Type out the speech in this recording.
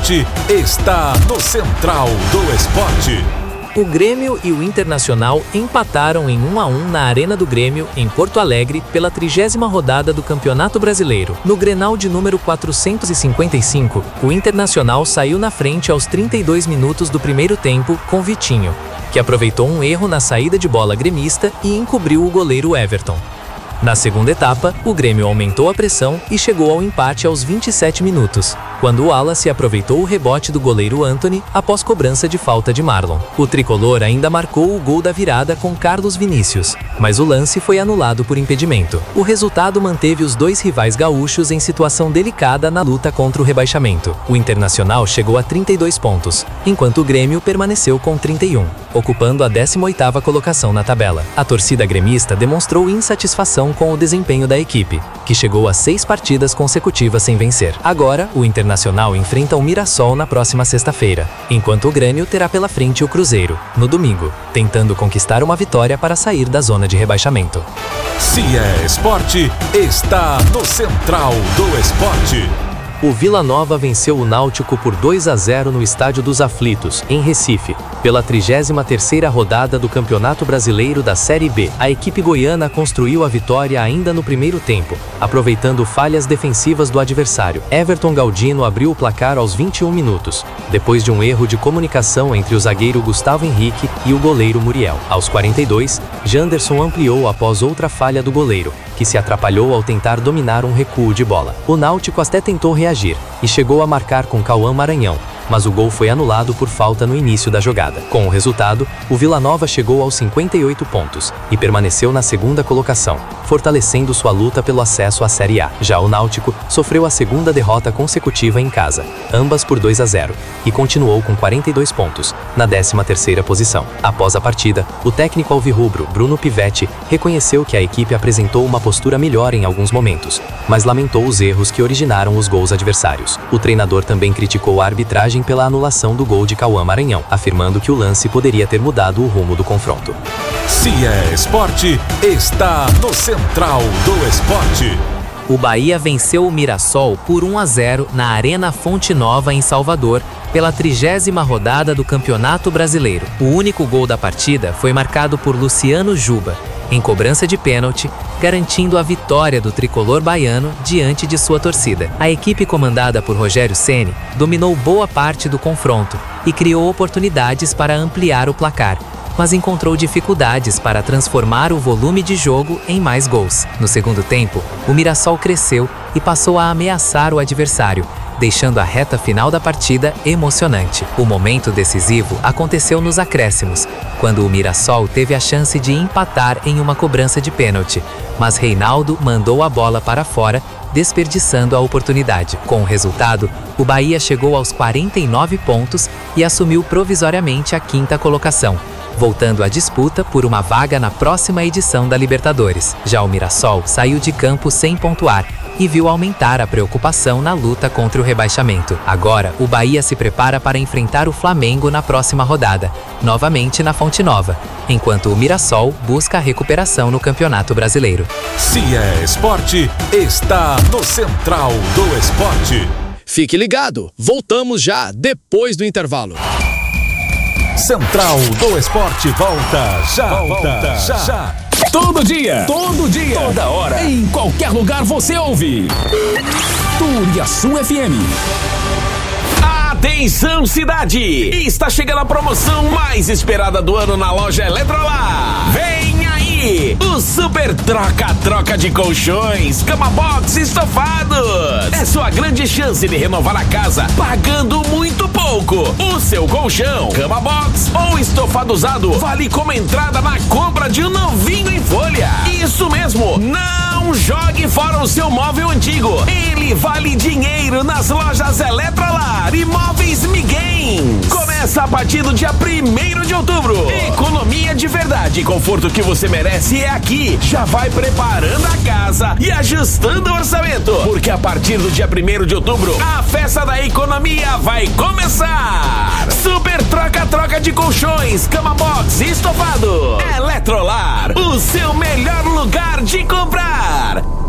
Esporte está no Central do Esporte. O Grêmio e o Internacional empataram em 1-1 na Arena do Grêmio, em Porto Alegre, pela 30ª rodada do Campeonato Brasileiro. No Grenal de número 455, o Internacional saiu na frente aos 32 minutos do primeiro tempo com Vitinho, que aproveitou um erro na saída de bola gremista e encobriu o goleiro Everton. Na segunda etapa, o Grêmio aumentou a pressão e chegou ao empate aos 27 minutos, quando o Wallace aproveitou o rebote do goleiro Antony após cobrança de falta de Marlon. O tricolor ainda marcou o gol da virada com Carlos Vinícius, mas o lance foi anulado por impedimento. O resultado manteve os dois rivais gaúchos em situação delicada na luta contra o rebaixamento. O Internacional chegou a 32 pontos, enquanto o Grêmio permaneceu com 31, ocupando a 18ª colocação na tabela. A torcida gremista demonstrou insatisfação com o desempenho da equipe, que chegou a 6 partidas consecutivas sem vencer. Agora, o Internacional enfrenta o Mirassol na próxima sexta-feira, enquanto o Grêmio terá pela frente o Cruzeiro, no domingo, tentando conquistar uma vitória para sair da zona de rebaixamento. Se é esporte, está no Central do Esporte. O Vila Nova venceu o Náutico por 2-0 no Estádio dos Aflitos, em Recife, pela 33ª rodada do Campeonato Brasileiro da Série B. A equipe goiana construiu a vitória ainda no primeiro tempo, aproveitando falhas defensivas do adversário. Everton Galdino abriu o placar aos 21 minutos, depois de um erro de comunicação entre o zagueiro Gustavo Henrique e o goleiro Muriel. Aos 42, Janderson ampliou após outra falha do goleiro, que se atrapalhou ao tentar dominar um recuo de bola. O Náutico até tentou reagir e chegou a marcar com Cauã Maranhão, mas o gol foi anulado por falta no início da jogada. Com o resultado, o Vila Nova chegou aos 58 pontos e permaneceu na segunda colocação, fortalecendo sua luta pelo acesso à Série A. Já o Náutico sofreu a segunda derrota consecutiva em casa, ambas por 2-0, e continuou com 42 pontos, na 13ª posição. Após a partida, o técnico alvirrubro, Bruno Pivetti, reconheceu que a equipe apresentou uma postura melhor em alguns momentos, mas lamentou os erros que originaram os gols adversários. O treinador também criticou a arbitragem pela anulação do gol de Cauã Maranhão, afirmando que o lance poderia ter mudado o rumo do confronto. Se é esporte, está no Central do Esporte. O Bahia venceu o Mirassol por 1-0 na Arena Fonte Nova, em Salvador, pela 30ª rodada do Campeonato Brasileiro. O único gol da partida foi marcado por Luciano Juba, em cobrança de pênalti, garantindo a vitória do tricolor baiano diante de sua torcida. A equipe comandada por Rogério Ceni dominou boa parte do confronto e criou oportunidades para ampliar o placar, mas encontrou dificuldades para transformar o volume de jogo em mais gols. No segundo tempo, o Mirassol cresceu e passou a ameaçar o adversário, deixando a reta final da partida emocionante. O momento decisivo aconteceu nos acréscimos, quando o Mirassol teve a chance de empatar em uma cobrança de pênalti, mas Reinaldo mandou a bola para fora, desperdiçando a oportunidade. Com o resultado, o Bahia chegou aos 49 pontos e assumiu provisoriamente a 5ª colocação, voltando à disputa por uma vaga na próxima edição da Libertadores. Já o Mirassol saiu de campo sem pontuar e viu aumentar a preocupação na luta contra o rebaixamento. Agora, o Bahia se prepara para enfrentar o Flamengo na próxima rodada, novamente na Fonte Nova, enquanto o Mirassol busca a recuperação no Campeonato Brasileiro. Se é esporte, está no Central do Esporte. Fique ligado, voltamos já depois do intervalo. Central do Esporte volta já. Todo dia, toda hora, em qualquer lugar você ouve Turiaçu FM. Atenção, cidade! Está chegando a promoção mais esperada do ano na loja Eletrolar. Vem aí! O super troca-troca de colchões, cama box e estofados. É sua grande chance de renovar a casa pagando muito pouco. O seu colchão, cama box ou estofado usado vale como entrada na compra de um novinho em folha. Isso mesmo! Não jogue fora o seu móvel antigo. Ele vale dinheiro nas lojas Eletrolar e Móveis Miguém. Começa a partir do dia 1º de outubro. Economia de verdade e conforto que você merece é aqui. Já vai preparando a casa e ajustando o orçamento, porque a partir do dia 1º de outubro a festa da economia vai começar. Super troca-troca de colchões, cama box e estofado. Eletrolar, o seu melhor lugar de comprar.